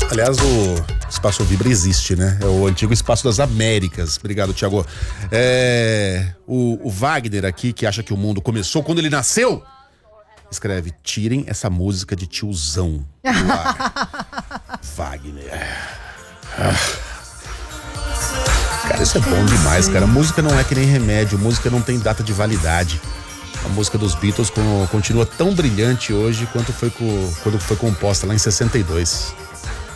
Aliás, o Espaço Vibra existe, né? É o antigo Espaço das Américas. Obrigado, Thiago. O Wagner aqui, que acha que o mundo começou quando ele nasceu, escreve: tirem essa música de tiozão do ar. Wagner. Cara, isso é bom demais, cara. Música não é que nem remédio, música não tem data de validade. A música dos Beatles continua tão brilhante hoje quando foi composta lá em 62.